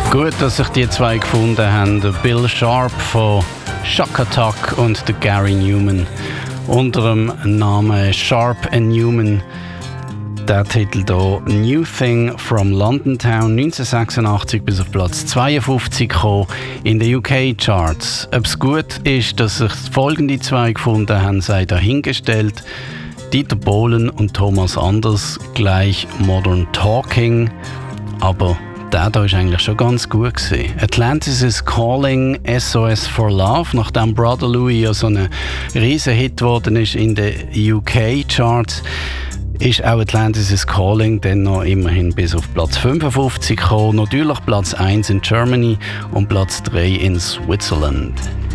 Gut, dass sich die zwei gefunden haben, der Bill Sharp von Shock Attack und der Gary Newman. Unter dem Namen Sharp and Newman. Der Titel hier New Thing from London Town, 1986 bis auf Platz 52 gekommen in den UK-Charts. Ob es gut ist, dass sich folgende zwei gefunden haben, sei dahingestellt. Dieter Bohlen und Thomas Anders, gleich Modern Talking. Aber der da ist eigentlich schon ganz gut gewesen. Atlantis is Calling, SOS for Love, nachdem Brother Louie ja so ein riesen Hit geworden ist in den UK-Charts, ist auch Atlantis is Calling dann noch immerhin bis auf Platz 55 gekommen. Natürlich Platz 1 in Germany und Platz 3 in Switzerland.